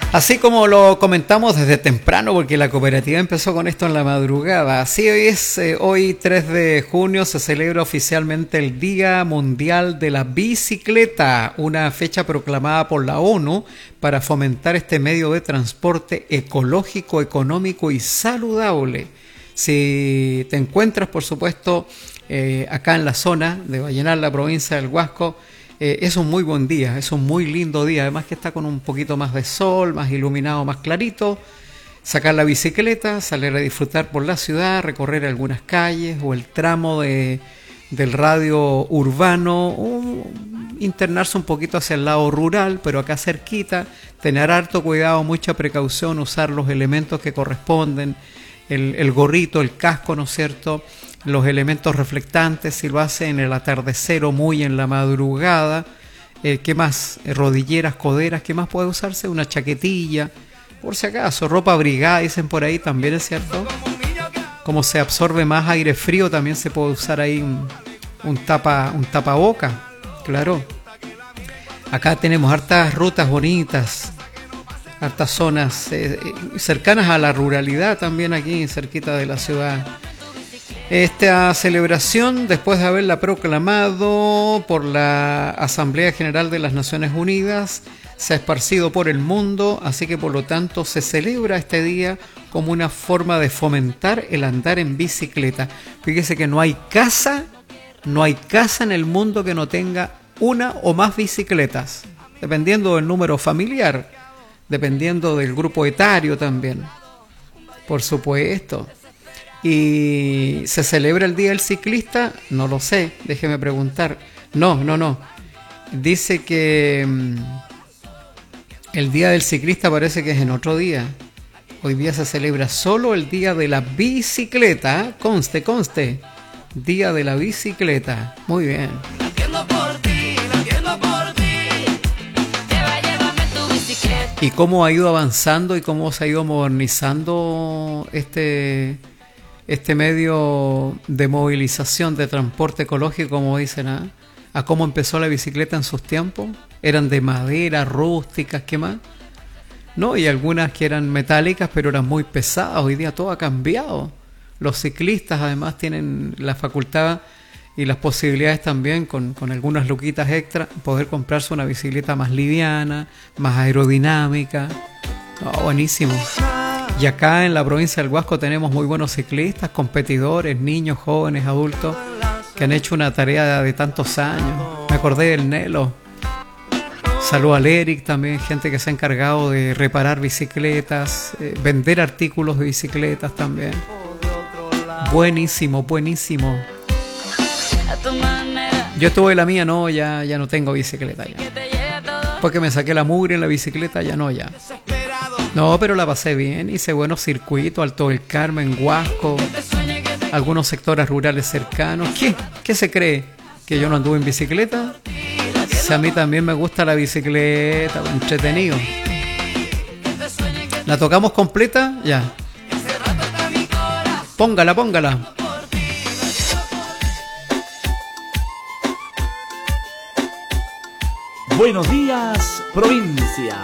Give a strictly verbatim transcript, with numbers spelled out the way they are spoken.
Así como lo comentamos desde temprano, porque la cooperativa empezó con esto en la madrugada. Así hoy es, eh, hoy tres de junio se celebra oficialmente el Día Mundial de la Bicicleta, una fecha proclamada por la ONU para fomentar este medio de transporte ecológico, económico y saludable. Si te encuentras, por supuesto, eh, acá en la zona de Vallenar, la provincia del Huasco, Eh, es un muy buen día, es un muy lindo día, además que está con un poquito más de sol, más iluminado, más clarito. Sacar la bicicleta, salir a disfrutar por la ciudad, recorrer algunas calles o el tramo de, del radio urbano, o internarse un poquito hacia el lado rural, pero acá cerquita, tener harto cuidado, mucha precaución, usar los elementos que corresponden, el, el gorrito, el casco, ¿no es cierto?, los elementos reflectantes, si lo hace en el atardecer o muy en la madrugada. Eh, ¿Qué más? Eh, rodilleras, coderas, ¿qué más puede usarse? Una chaquetilla, por si acaso, ropa abrigada, dicen por ahí, también es cierto. Como se absorbe más aire frío, también se puede usar ahí un, un, tapa, un tapaboca, claro. Acá tenemos hartas rutas bonitas, hartas zonas eh, cercanas a la ruralidad también aquí, cerquita de la ciudad. Esta celebración, después de haberla proclamado por la Asamblea General de las Naciones Unidas, se ha esparcido por el mundo, así que por lo tanto se celebra este día como una forma de fomentar el andar en bicicleta. Fíjese que no hay casa, no hay casa en el mundo que no tenga una o más bicicletas, dependiendo del número familiar, dependiendo del grupo etario también, por supuesto. ¿Y se celebra el Día del Ciclista? No lo sé, déjeme preguntar. No, no, no. Dice que mmm, el Día del Ciclista parece que es en otro día. Hoy día se celebra solo el Día de la Bicicleta. Conste, conste. Día de la Bicicleta. Muy bien. ¿Y cómo ha ido avanzando y cómo se ha ido modernizando este... este medio de movilización, de transporte ecológico, como dicen, ¿eh? A cómo empezó la bicicleta en sus tiempos? Eran de madera, rústicas, ¿qué más? No, y algunas que eran metálicas, pero eran muy pesadas. Hoy día todo ha cambiado. Los ciclistas además tienen la facultad y las posibilidades también, con, con algunas luquitas extra, poder comprarse una bicicleta más liviana, más aerodinámica. Oh, buenísimo. Y acá en la provincia del Huasco tenemos muy buenos ciclistas, competidores, niños, jóvenes, adultos, que han hecho una tarea de tantos años. Me acordé del Nelo. Saludo al Eric también, gente que se ha encargado de reparar bicicletas, eh, vender artículos de bicicletas también. Buenísimo, buenísimo. Yo tuve la mía, no, ya, ya no tengo bicicleta ya. Porque me saqué la mugre en la bicicleta, ya no, ya. No, pero la pasé bien, hice buenos circuitos, Alto del Carmen, Huasco, algunos sectores rurales cercanos. ¿Qué? ¿Qué se cree? ¿Que yo no anduve en bicicleta? Si a mí también me gusta la bicicleta, entretenido. ¿La tocamos completa? Ya. Póngala, póngala. Buenos días, provincia.